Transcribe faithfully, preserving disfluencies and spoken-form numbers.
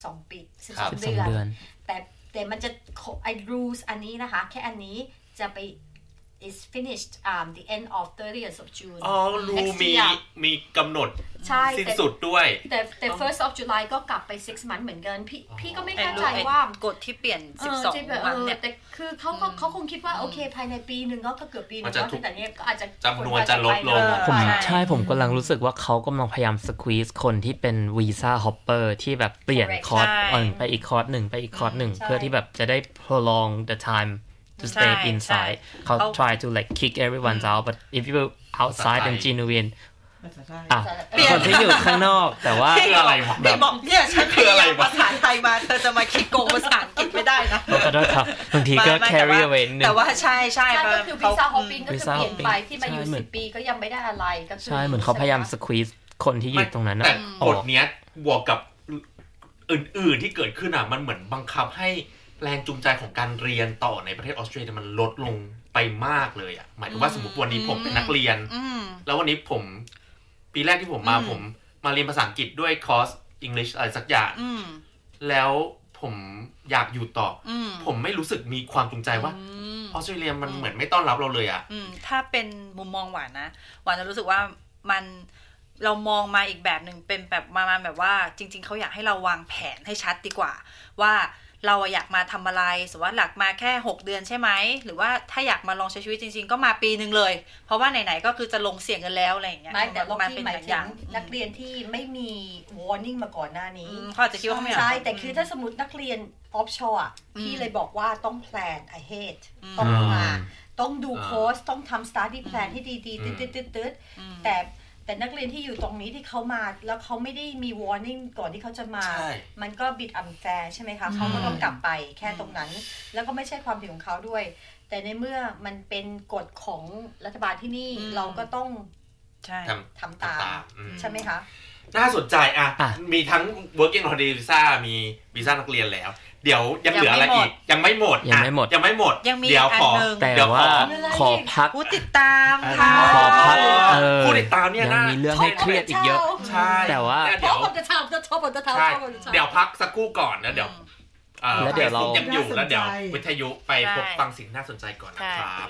สองปีสิบสองเดือนแต่แต่มันจะไอ้ rules อันนี้นะคะแค่อันนี้จะไป is finished um the end of thirtieth of June อ๋อรู้มีมีกำหนดสิ้นสุดด้วยแต่แต่ first of July ก็กลับไป six months เหมือนกันพี่พี่ก็ไม่เข้าใจว่ากฎที่เปลี่ยนสิบสองวันเนี่ยแต่คือเขาก็เขาคงคิดว่าโอเคภายในปีนึงก็เกือบปีนึงแล้วแต่เนี้ยก็อาจจะจำนวนจะลดลงผมใช่ผมกำลังรู้สึกว่าเขากำลังพยายาม squeeze คนที่เป็นวีซ่า hopper ที่แบบเปลี่ยนคอร์สไปอีกคอร์สหนึ่งไปอีกคอร์สหนึ่งเพื่อที่แบบจะได้ prolong the time to stay inside เขา try to like kick everyone out but if you outside and genuine อ่ะคนที่อยู่ข้างนอกแต่ว่าคืออะไรแบบเนี่ยฉันคืออะไรภาษาไทยมาเธอจะมาคิดโกงภาษาอังกฤษไม่ได้นะขอโทษครับบางทีก็ carry away นึงแต่ว่าใช่ใช่ก็คือวีซ่า hopping ก็จะเปลี่ยนไปที่มาอยู่สิบปีก็ยังไม่ได้อะไรก็คือใช่เหมือนเขาพยายาม squeeze คนที่อยู่ตรงนั้นแต่กฎเนี้ยบวกกับอื่นๆที่เกิดขึ้นอ่ะมันเหมือนบังคับให้แรงจูงใจของการเรียนต่อในประเทศออสเตรเลียมันลดลงไปมากเลยอ่ะหมายถึงว่าสมมติวันนี้ผมเป็นนักเรียนแล้ววันนี้ผมปีแรกที่ผมมาผมมาเรียนภาษาอังกฤษด้วยคอร์ส English อะไรสักอย่างแล้วผมอยากอยู่ต่อผมไม่รู้สึกมีความจูงใจว่าออสเตรเลียมันเหมือนไม่ต้อนรับเราเลยอ่ะถ้าเป็นมุมมองหวานนะหวานจะรู้สึกว่ามันเรามองมาอีกแบบนึงเป็นแบบมาแบบว่าจริงๆเขาอยากให้เราวางแผนให้ชัดดีกว่าว่าเราอยากมาทำอะไรสมมติว่าหลักมาแค่หกเดือนใช่ไหมหรือว่าถ้าอยากมาลองใช้ชีวิตจริงๆก็มาปีนึงเลยเพราะว่าไหนๆก็คือจะลงเสี่ยงกันแล้วอะไรอย่างเงี้ยไม่แต่ลงที่หมายถึงนักเรียนที่ไม่มี warning มาก่อนหน้านี้เขาจะคิดว่าเขาไม่ใช่แต่คือถ้าสมมตินักเรียน offshore อ่ะพี่เลยบอกว่าต้อง plan ahead ต้องมาต้องดูโค้ชต้องทำ study plan ให้ดีๆตึ๊ดๆๆแต่แต่นักเรียนที่อยู่ตรงนี้ที่เขามาแล้วเขาไม่ได้มี warning ก่อนที่เขาจะมามันก็บิด unfair ใช่ไหมคะเขาก็ต้องกลับไปแค่ตรงนั้นแล้วก็ไม่ใช่ความผิดของเขาด้วยแต่ในเมื่อมันเป็นกฎของรัฐบาลที่นี่เราก็ต้องทำตามใช่ไหมคะน่าสนใจอ่ะมีทั้ง working holiday visa มีวีซ่านักเรียนแล้วเดี๋ยวยังเหลืออะไรอีกยังไม่หมดยังไม่หมดยังไม่หมดเดี๋ยวขอแต่ว่าขอพักผู้ติดตามค่ะขอพักผู้ติดตามเนี่ยนะมีเรื่องให้เครียดอีกเยอะใช่แต่ว่าเดี๋ยวผมจะทำจะชอบผมจะทำเดี๋ยวพักสักครู่ก่อนนะเดี๋ยวแล้วเดี๋ยวเรายังอยู่แล้วเดี๋ยววิทยุไปพบฟังสิ่งน่าสนใจก่อนนะครับ